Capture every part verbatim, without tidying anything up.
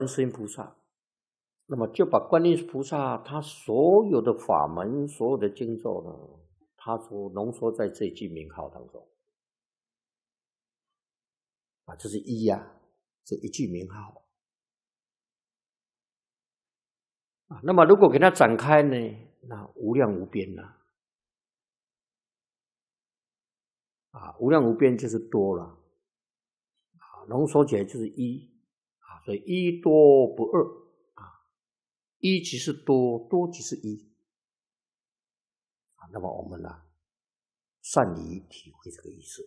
观世音菩萨，那么就把观音菩萨他所有的法门、所有的经咒呢，他所浓缩在这句名号当中啊，这是一呀、啊，这一句名号啊。那么如果给它展开呢，那无量无边了啊，无量无边就是多了啊，浓缩起来就是一啊，所以一多不二。一即是多，多即是一啊。那么我们呢、啊，善于体会这个意思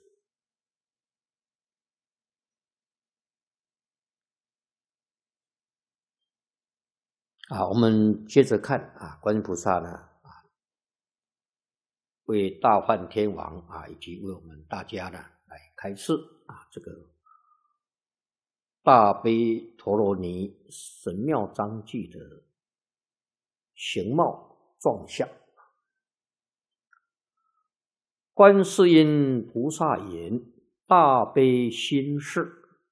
啊。我们接着看啊，观音菩萨呢啊，为大梵天王啊，以及为我们大家呢来开示啊，这个大悲陀罗尼神妙章句的形貌状相。观世音菩萨言：大悲心事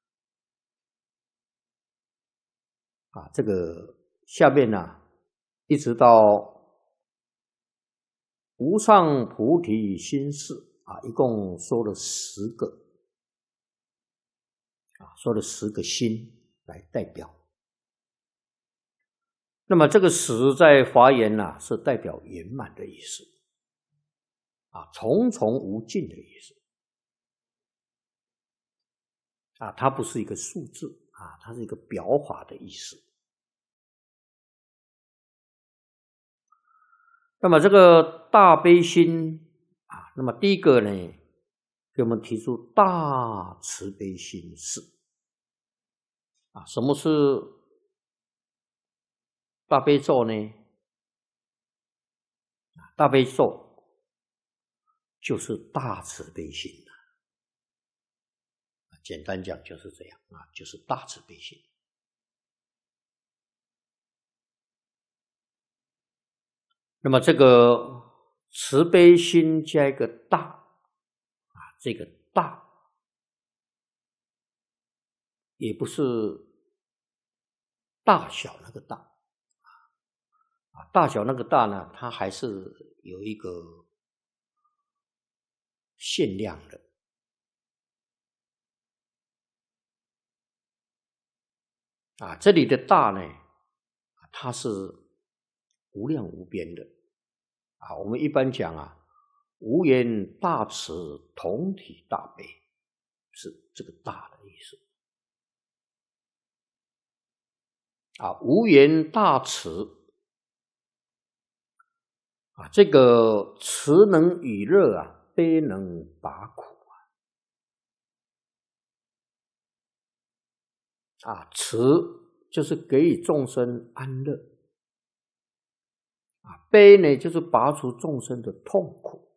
啊，这个下面呢、啊，一直到无上菩提心事啊，一共说了十个啊，说了十个心来代表。那么这个十在华严呢、啊，是代表圆满的意思啊，重重无尽的意思啊，它不是一个数字啊，它是一个表法的意思。那么这个大悲心啊，那么第一个呢，给我们提出大慈悲心事啊。什么是大悲咒呢？大悲咒就是大慈悲心简单讲就是这样啊，就是大慈悲心。那么这个慈悲心加一个大啊，这个大也不是大小那个大啊，大小那个大呢，它还是有一个限量的啊。这里的大呢，它是无量无边的啊。我们一般讲啊，无缘大慈，同体大悲，是这个大的意思啊。无缘大慈啊，这个慈能与乐啊，悲能拔苦啊。啊，慈就是给予众生安乐啊，悲呢就是拔除众生的痛苦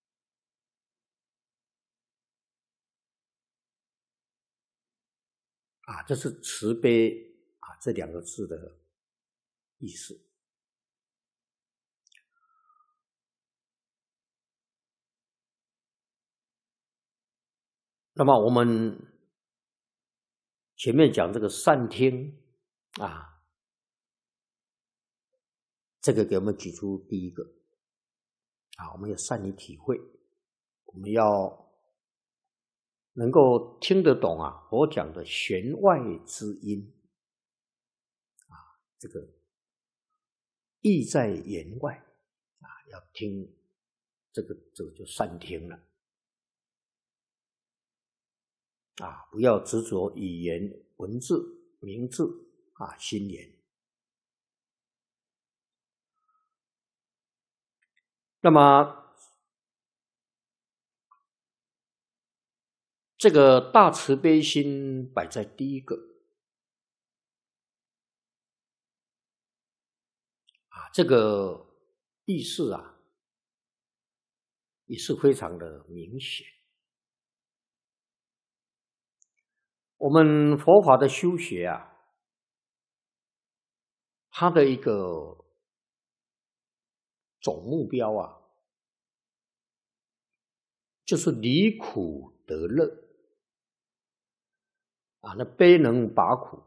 啊，这是慈悲啊这两个字的意思。那么我们前面讲这个善听啊，这个给我们举出第一个啊，我们要善于体会，我们要能够听得懂啊佛讲的弦外之音啊，这个意在言外啊，要听这个这个就善听了啊，不要执着语言文字名字啊心言。那么这个大慈悲心摆在第一个啊，这个意思啊也是非常的明显。我们佛法的修学啊，它的一个总目标啊，就是离苦得乐啊，那悲能拔苦